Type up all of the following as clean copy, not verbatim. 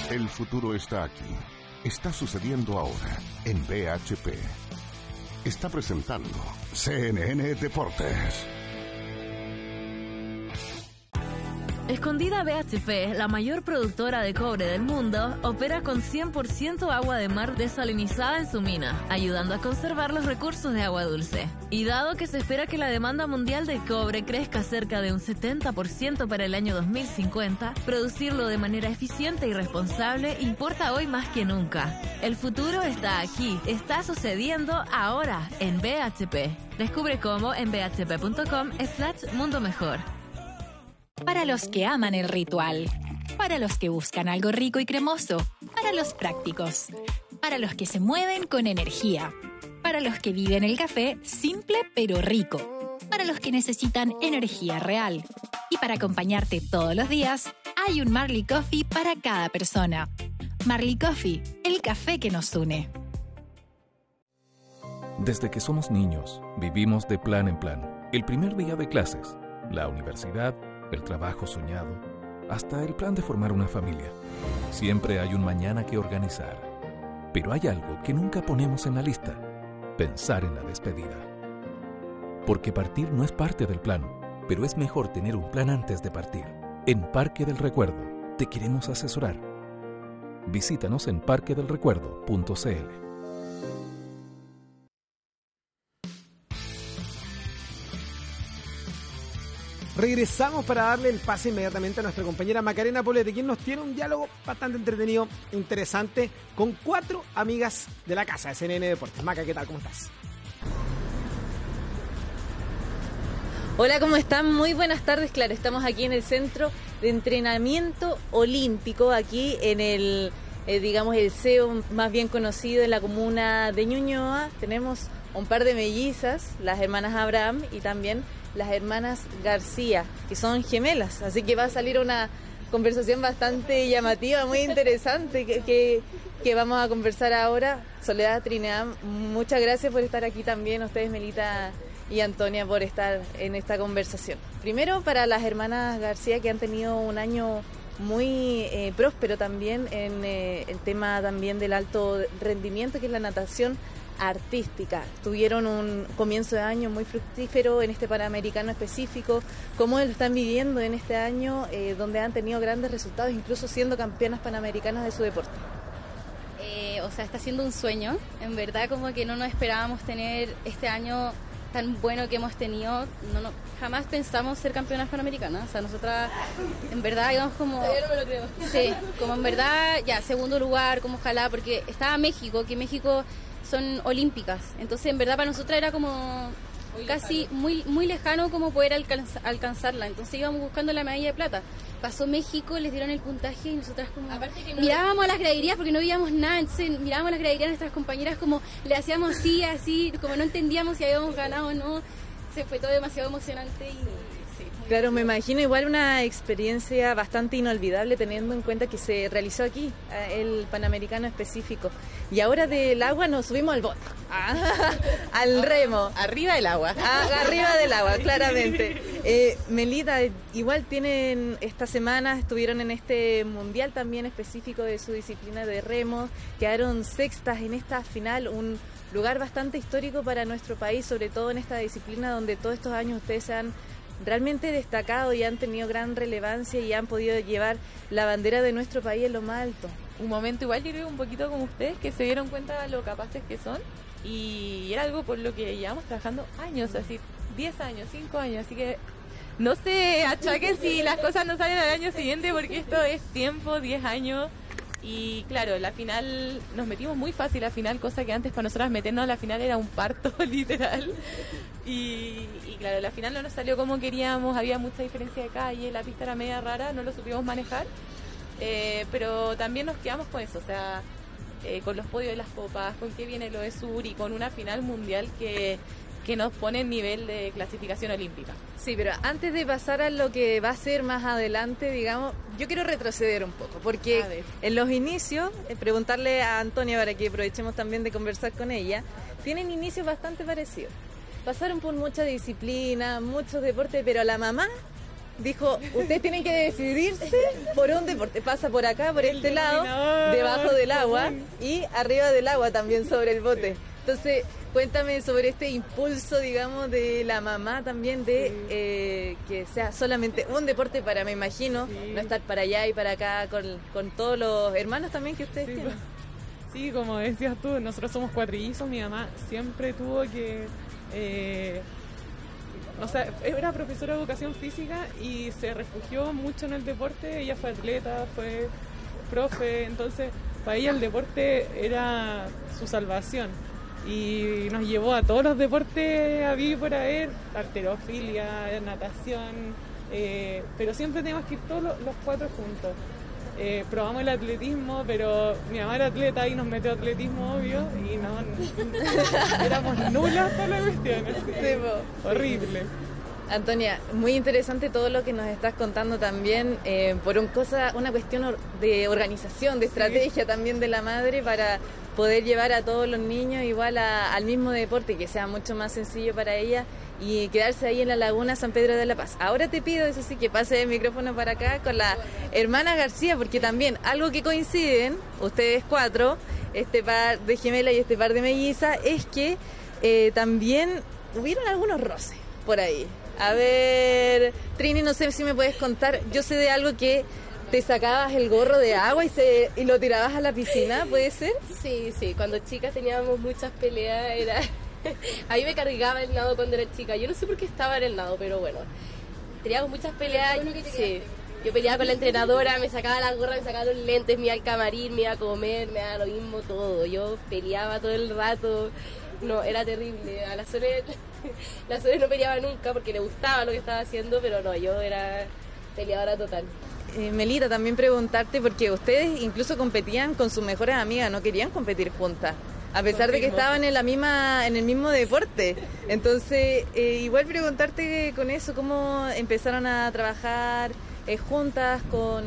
El futuro está aquí. Está sucediendo ahora en BHP. Está presentando CNN Deportes. Escondida BHP, la mayor productora de cobre del mundo, opera con 100% agua de mar desalinizada en su mina, ayudando a conservar los recursos de agua dulce. Y dado que se espera que la demanda mundial de cobre crezca cerca de un 70% para el año 2050, producirlo de manera eficiente y responsable importa hoy más que nunca. El futuro está aquí, está sucediendo ahora en BHP. Descubre cómo en bhp.com/mundo mejor. Para los que aman el ritual, para los que buscan algo rico y cremoso, para los prácticos, para los que se mueven con energía, para los que viven el café simple pero rico, para los que necesitan energía real. Y para acompañarte todos los días, hay un Marley Coffee para cada persona. Marley Coffee, el café que nos une. Desde que somos niños, vivimos de plan en plan. El primer día de clases, la universidad, el trabajo soñado, hasta el plan de formar una familia. Siempre hay un mañana que organizar. Pero hay algo que nunca ponemos en la lista: pensar en la despedida. Porque partir no es parte del plan, pero es mejor tener un plan antes de partir. En Parque del Recuerdo te queremos asesorar. Visítanos en parquedelrecuerdo.cl. Regresamos para darle el pase inmediatamente a nuestra compañera Macarena Poblete, quien nos tiene un diálogo bastante entretenido, interesante, con 4 amigas de la casa de CNN Deportes. Maca, ¿qué tal? ¿Cómo estás? Hola, ¿cómo están? Muy buenas tardes. Claro, estamos aquí en el Centro de Entrenamiento Olímpico, aquí en el, digamos, el CEO más bien conocido en la comuna de Ñuñoa. Tenemos un par de mellizas, las hermanas Abraham y también las hermanas García, que son gemelas, así que va a salir una conversación bastante llamativa, muy interesante, que vamos a conversar ahora. Soledad, Trinidad, muchas gracias por estar aquí también, ustedes, Melita y Antonia, por estar en esta conversación. Primero, para las hermanas García, que han tenido un año muy próspero también en el tema también del alto rendimiento, que es la natación artística. Tuvieron un comienzo de año muy fructífero en este Panamericano específico. ¿Cómo lo están viviendo en este año donde han tenido grandes resultados, incluso siendo campeonas panamericanas de su deporte? Está siendo un sueño. En verdad, como que no nos esperábamos tener este año tan bueno que hemos tenido. Jamás pensamos ser campeonas panamericanas. O sea, nosotras en verdad íbamos como... Todavía no me lo creo. Sí, como en verdad, ya, segundo lugar, como ojalá, porque estaba México, que México son olímpicas, entonces en verdad para nosotras era como casi muy lejano como poder alcanzarla, entonces íbamos buscando la medalla de plata. Pasó México, les dieron el puntaje y nosotras como mirábamos a las graderías porque no veíamos nada, entonces mirábamos a las graderías de nuestras compañeras como le hacíamos así, como no entendíamos si habíamos ganado o no. Se fue todo demasiado emocionante y claro, me imagino igual una experiencia bastante inolvidable teniendo en cuenta que se realizó aquí, el Panamericano específico. Y ahora del agua nos subimos al bote, al remo. Arriba del agua. Arriba del agua, claramente. Melita, igual tienen esta semana, estuvieron en este mundial también específico de su disciplina de remo, quedaron sextas en esta final, un lugar bastante histórico para nuestro país, sobre todo en esta disciplina donde todos estos años ustedes se han realmente destacado y han tenido gran relevancia y han podido llevar la bandera de nuestro país en lo más alto. Un momento igual, yo creo, un poquito como ustedes, que se dieron cuenta de lo capaces que son, y era algo por lo que llevamos trabajando años, así 10 años, 5 años, así que no se achaquen si las cosas no salen al año siguiente, porque esto es tiempo, 10 años. Y claro, la final nos metimos muy fácil a la final, cosa que antes para nosotras meternos a la final era un parto literal. Y claro, la final no nos salió como queríamos, había mucha diferencia de calle, la pista era media rara, no lo supimos manejar. Pero también nos quedamos con eso, o sea, con los podios de las copas, con que viene lo de Sur y con una final mundial que nos pone en nivel de clasificación olímpica. Sí, pero antes de pasar a lo que va a ser más adelante, digamos, yo quiero retroceder un poco, porque en los inicios, preguntarle a Antonia para que aprovechemos también de conversar con ella, tienen inicios bastante parecidos. Pasaron por mucha disciplina, muchos deportes, pero la mamá dijo, ustedes tienen que decidirse por un deporte. Pasa por acá, por este lado, debajo del agua y arriba del agua también sobre el bote. Entonces, cuéntame sobre este impulso, digamos, de la mamá también de que sea solamente un deporte para, me imagino, no estar para allá y para acá con todos los hermanos también que ustedes tienen. Sí, como decías tú, nosotros somos cuatrillizos, mi mamá siempre tuvo que... era profesora de educación física y se refugió mucho en el deporte. Ella fue atleta, fue profe, entonces para ella el deporte era su salvación. Y nos llevó a todos los deportes a vivir por haber, halterofilia, natación, pero siempre teníamos que ir todos los cuatro juntos. Probamos el atletismo, pero mi mamá era atleta y nos metió a atletismo, obvio, y no éramos nulas para la cuestión, horrible. Antonia, muy interesante todo lo que nos estás contando también, por una cuestión de organización, de estrategia también de la madre para poder llevar a todos los niños igual al mismo deporte, que sea mucho más sencillo para ella y quedarse ahí en la laguna San Pedro de la Paz. Ahora te pido, eso sí, que pase el micrófono para acá con la hermana García, porque también algo que coinciden, ustedes cuatro, este par de gemelas y este par de mellizas, es que también hubieron algunos roces por ahí. A ver, Trini, no sé si me puedes contar, yo sé de algo que te sacabas el gorro de agua y lo tirabas a la piscina, ¿puede ser? Sí, cuando chicas teníamos muchas peleas, a mí me cargaba el nado cuando era chica, yo no sé por qué estaba en el nado, pero bueno, teníamos muchas peleas, sí. Yo peleaba con la entrenadora, me sacaba la gorra, me sacaba los lentes, me iba al camarín, me iba a comer, me daba lo mismo todo, yo peleaba todo el rato, no, era terrible, a la Sole no peleaba nunca porque le gustaba lo que estaba haciendo, pero no, yo era peleadora total. Melita, también preguntarte, porque ustedes incluso competían con sus mejores amigas, no querían competir juntas, a pesar de que estaban en el mismo deporte. Entonces, igual preguntarte con eso, ¿cómo empezaron a trabajar juntas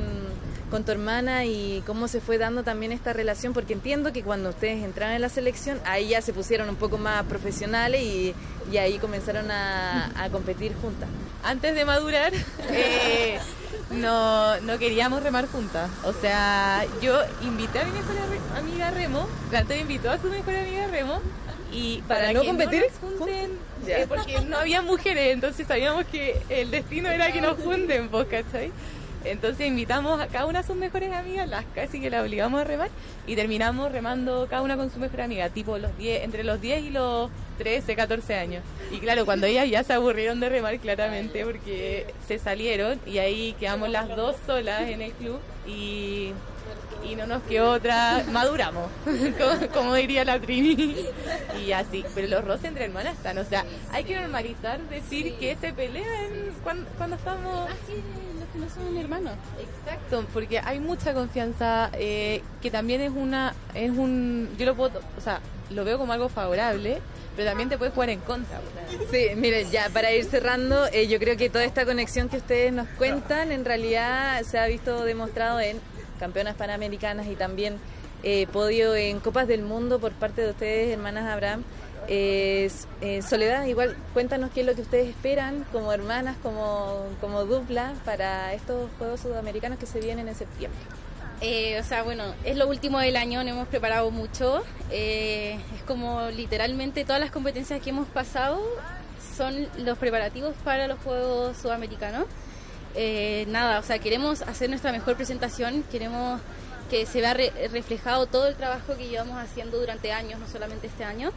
con tu hermana y cómo se fue dando también esta relación? Porque entiendo que cuando ustedes entraron en la selección, ahí ya se pusieron un poco más profesionales y ahí comenzaron a competir juntas. Antes de madurar, no queríamos remar juntas. O sea, yo invité a mi mejor amiga Remo, la Antonia invitó a su mejor amiga Remo, y para no que competir no nos junten, porque no había mujeres, entonces sabíamos que el destino era que nos junten, pues, ¿cachai? Entonces invitamos a cada una a sus mejores amigas, casi que las obligamos a remar, y terminamos remando cada una con su mejor amiga, tipo entre los 10 y los 13, 14 años. Y claro, cuando ellas ya se aburrieron de remar, claramente, porque se salieron, y ahí quedamos las dos solas en el club, y no nos quedó otra, maduramos, como diría la Trini, y así. Pero los roces entre hermanas están, o sea, hay que normalizar, decir que se pelean cuando estamos... No son hermanos. Exacto, porque hay mucha confianza, que también yo lo veo como algo favorable, pero también te puede jugar en contra. Sí, miren, ya para ir cerrando, yo creo que toda esta conexión que ustedes nos cuentan en realidad se ha visto demostrado en campeonas panamericanas y también podio en Copas del Mundo por parte de ustedes, hermanas Abraham. Soledad, igual cuéntanos qué es lo que ustedes esperan como hermanas, como dupla para estos Juegos Sudamericanos que se vienen en septiembre. Es lo último del año, nos hemos preparado mucho, es como literalmente todas las competencias que hemos pasado son los preparativos para los Juegos Sudamericanos. Queremos hacer nuestra mejor presentación, queremos que se vea reflejado todo el trabajo que llevamos haciendo durante años, no solamente este año.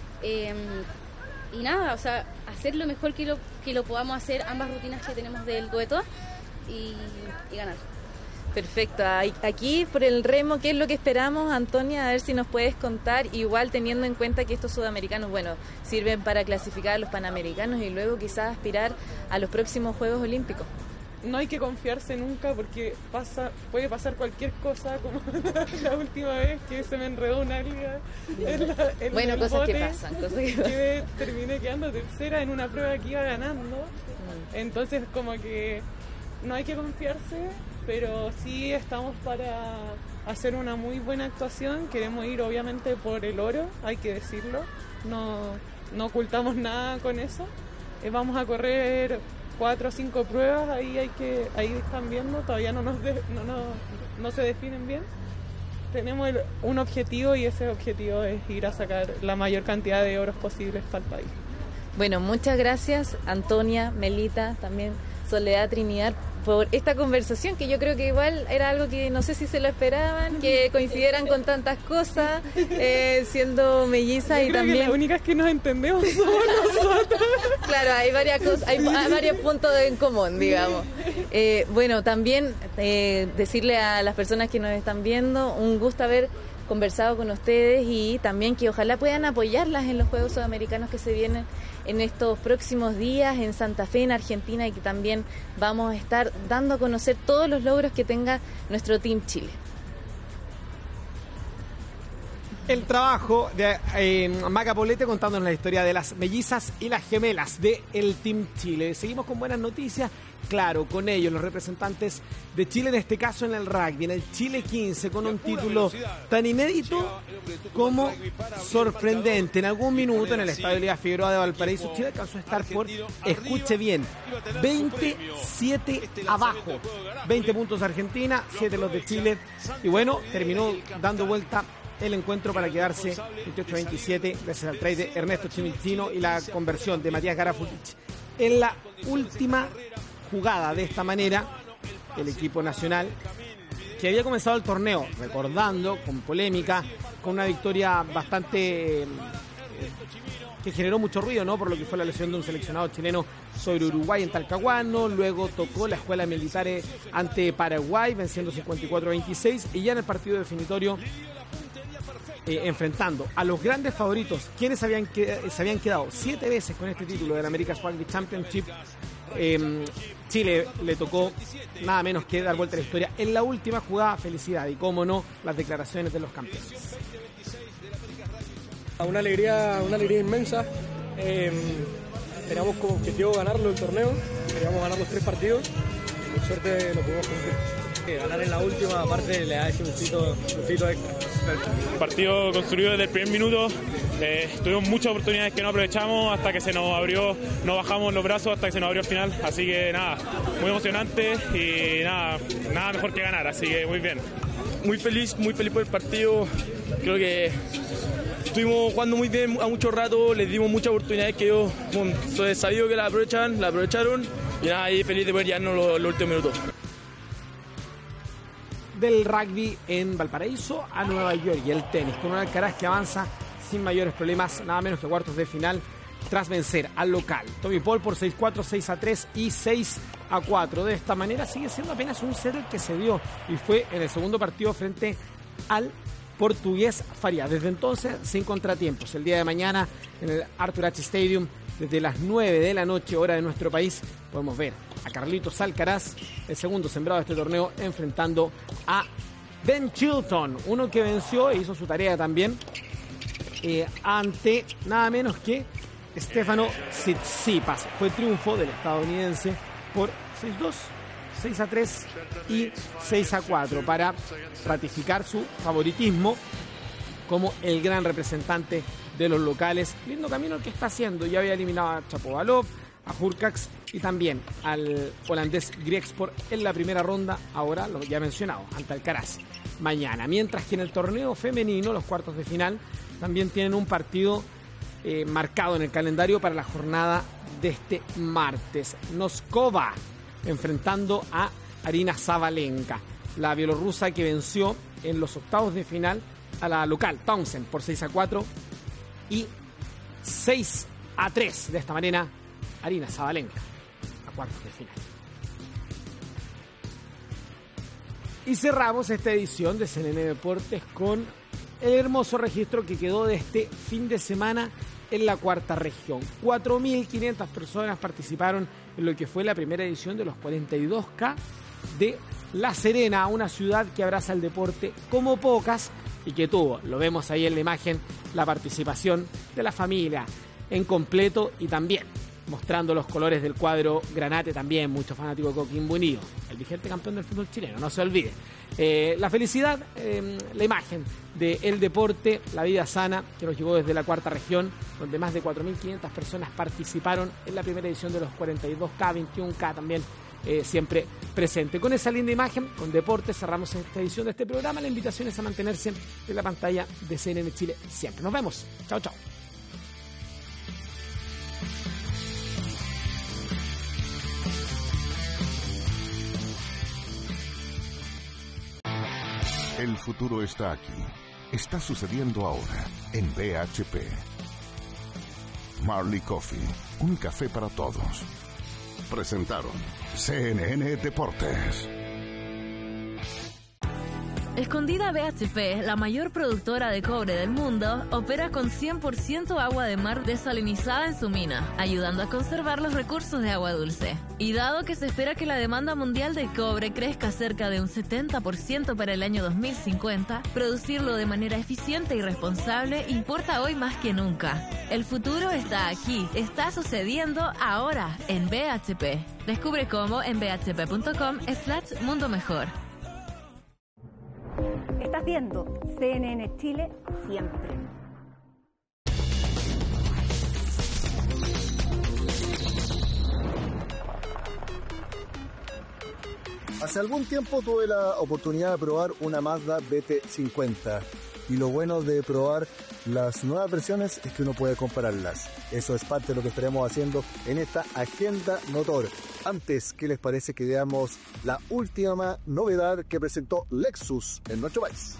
Hacer lo mejor que lo podamos hacer, ambas rutinas que tenemos del dueto y ganar. Perfecto. Aquí por el remo, ¿qué es lo que esperamos, Antonia? A ver si nos puedes contar, igual teniendo en cuenta que estos sudamericanos, sirven para clasificar a los panamericanos y luego quizás aspirar a los próximos Juegos Olímpicos. No hay que confiarse nunca porque puede pasar cualquier cosa, como la última vez que se me enredó una alga en el cosas bote, que pasan. Terminé quedando tercera en una prueba que iba ganando. Entonces como que no hay que confiarse, pero sí estamos para hacer una muy buena actuación. Queremos ir obviamente por el oro, hay que decirlo, no ocultamos nada con eso. Vamos a correr 4 o 5 pruebas, ahí están viendo, todavía no se definen bien. Tenemos un objetivo y ese objetivo es ir a sacar la mayor cantidad de oros posibles para el país. Bueno, muchas gracias Antonia, Melita, también Soledad, Trinidad, por esta conversación que yo creo que igual era algo que no sé si se lo esperaban, que coincidieran con tantas cosas, siendo mellizas y también... Que las únicas que nos entendemos somos nosotros. Claro, hay varias cosas, hay varios puntos en común, digamos. Bueno, también decirle a las personas que nos están viendo, un gusto haber conversado con ustedes y también que ojalá puedan apoyarlas en los Juegos Sudamericanos que se vienen en estos próximos días en Santa Fe, en Argentina, y que también vamos a estar dando a conocer todos los logros que tenga nuestro Team Chile. El trabajo de Maca Poblete contándonos la historia de las mellizas y las gemelas del Team Chile. Seguimos con buenas noticias. Claro, con ellos, los representantes de Chile, en este caso en el rugby, en el Chile 15, con un título tan inédito como sorprendente. En algún minuto en el Estadio Elías Figueroa de Valparaíso, Chile alcanzó a estar por, escuche bien, 27 abajo. 20 puntos Argentina, 7 los de Chile. Y bueno, terminó dando vuelta el encuentro para quedarse 28-27 gracias al try de Ernesto Chimichino y la conversión de Matías Garafutic en la última jugada. De esta manera, el equipo nacional, que había comenzado el torneo, recordando, con polémica, con una victoria bastante que generó mucho ruido, ¿no? Por lo que fue la lesión de un seleccionado chileno sobre Uruguay en Talcahuano. Luego tocó la escuela militar ante Paraguay, venciendo 54-26, y ya en el partido definitorio, enfrentando a los grandes favoritos, quienes se habían quedado 7 veces con este título del America's Rugby Championship. Chile le tocó nada menos que dar vuelta a la historia en la última jugada. Felicidad y, cómo no, las declaraciones de los campeones. Una alegría inmensa. Teníamos como objetivo ganarlo el torneo, queríamos ganar los 3 partidos, por suerte lo pudimos cumplir. Ganar en la última parte le ha hecho un fito extra. El partido construido desde el primer minuto, tuvimos muchas oportunidades que no aprovechamos hasta que se nos abrió, no bajamos los brazos hasta que se nos abrió el final, así que nada, muy emocionante y nada mejor que ganar, así que muy bien. Muy feliz por el partido, creo que estuvimos jugando muy bien a mucho rato, les dimos muchas oportunidades que ellos sabido que la aprovecharon y nada, ahí feliz de poder llevarnos los últimos minutos. Del rugby en Valparaíso a Nueva York, y el tenis, con un Alcaraz que avanza sin mayores problemas, nada menos que cuartos de final, tras vencer al local Tommy Paul por 6-4, 6-3 y 6-4. De esta manera sigue siendo apenas un set el que se dio, y fue en el segundo partido frente al portugués Faria. Desde entonces, sin contratiempos. El día de mañana, en el Arthur Ashe Stadium, desde las 9 de la noche, hora de nuestro país, podemos ver a Carlitos Alcaraz, el segundo sembrado de este torneo, enfrentando a Ben Chilton, uno que venció e hizo su tarea también ante nada menos que Stefano Tsitsipas. Fue triunfo del estadounidense por 6-2, 6-3 y 6-4 para ratificar su favoritismo como el gran representante de los locales. Lindo camino el que está haciendo. Ya había eliminado a Chapovalov, a Hurkacz y también al holandés Griekspoor en la primera ronda, ahora lo ya mencionado, ante Alcaraz mañana. Mientras que en el torneo femenino, los cuartos de final, también tienen un partido marcado en el calendario para la jornada de este martes. Noskova enfrentando a Arina Sabalenka, la bielorrusa que venció en los octavos de final a la local Townsend por 6-4 y 6-3. De esta manera, Arina Sabalenka a cuartos de final. Y cerramos esta edición de CNN Deportes con el hermoso registro que quedó de este fin de semana en la cuarta región. 4.500 personas participaron en lo que fue la primera edición de los 42K de La Serena, una ciudad que abraza el deporte como pocas y que tuvo, lo vemos ahí en la imagen, la participación de la familia en completo y también mostrando los colores del cuadro granate también, mucho fanático de Coquimbo Unido, el vigente campeón del fútbol chileno, no se olvide. La felicidad, la imagen del deporte, la vida sana, que nos llegó desde la cuarta región, donde más de 4.500 personas participaron en la primera edición de los 42K, 21K también, siempre presente. Con esa linda imagen, con deporte, cerramos esta edición de este programa. La invitación es a mantenerse en la pantalla de CNN Chile siempre. Nos vemos. Chao, chao. El futuro está aquí. Está sucediendo ahora en BHP. Marley Coffee, un café para todos. Presentaron CNN Deportes. Escondida BHP, la mayor productora de cobre del mundo, opera con 100% agua de mar desalinizada en su mina, ayudando a conservar los recursos de agua dulce. Y dado que se espera que la demanda mundial de cobre crezca cerca de un 70% para el año 2050, producirlo de manera eficiente y responsable importa hoy más que nunca. El futuro está aquí, está sucediendo ahora en BHP. Descubre cómo en bhp.com/mundo mejor. Estás viendo CNN Chile siempre. Hace algún tiempo tuve la oportunidad de probar una Mazda BT50 y lo bueno de probar las nuevas versiones es que uno puede compararlas. Eso es parte de lo que estaremos haciendo en esta Agenda Motor. Antes, ¿qué les parece que veamos la última novedad que presentó Lexus en nuestro país?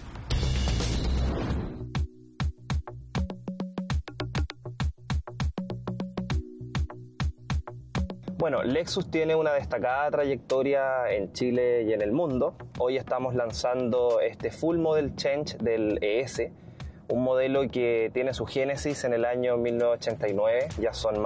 Bueno, Lexus tiene una destacada trayectoria en Chile y en el mundo. Hoy estamos lanzando este Full Model Change del ES, un modelo que tiene su génesis en el año 1989, ya son